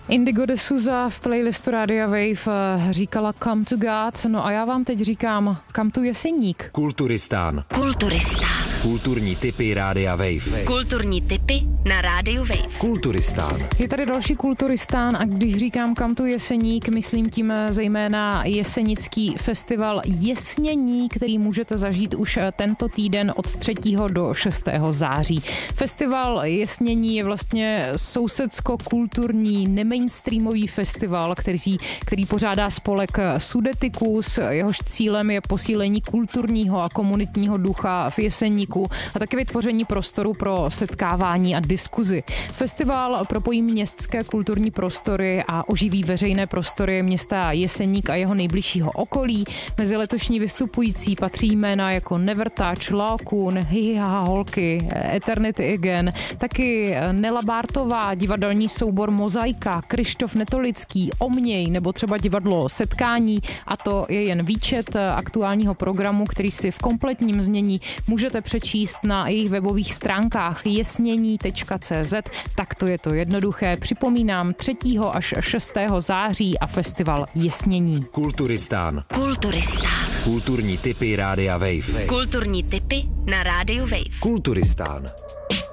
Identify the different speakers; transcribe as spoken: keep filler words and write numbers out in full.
Speaker 1: Indigo de Souza v playlistu Rádia Wave říkala Come to God, no a já vám teď říkám Come to Jeseník.
Speaker 2: Kulturistán.
Speaker 3: Kulturistán.
Speaker 2: Kulturní tipy Rádia Wave.
Speaker 3: Kulturní tipy na Rádiu Wave.
Speaker 2: Kulturistán.
Speaker 1: Je tady další kulturistán a když říkám Come to Jeseník, myslím tím zejména jesenický festival Jesnění, který můžete zažít už tento týden od třetího do šestého září. Festival Jesnění je vlastně sousedsko-kulturní nemainstreamový festival, který, který pořádá spolek Sudetikus. Jehož cílem je posílení kulturního a komunitního ducha v Jeseníku a také vytvoření prostoru pro setkávání a diskuzi. Festival propojí městské kulturní prostory a oživí veřejné prostory města Jeseník a jeho nejbližšího okolí. Mezi letošní vystupující patří jména jako Nevertouch, Laocoon, Hihiha Holky, Eternity Again, taky Nela Bártová, divadelní soubor Mozaika, Krištof Netolický, Omněj nebo třeba divadlo Setkání, a to je jen výčet aktuálního programu, který si v kompletním znění můžete přečíst na jejich webových stránkách jesnění tečka cé zet. Tak to je to jednoduché. Připomínám třetího až šestého září a festival Jesnění.
Speaker 2: Kulturistán.
Speaker 3: Kulturistán.
Speaker 2: Kulturní tipy Rádia Wave.
Speaker 3: Kulturní tipy na Rádiu Wave.
Speaker 2: Kulturistán.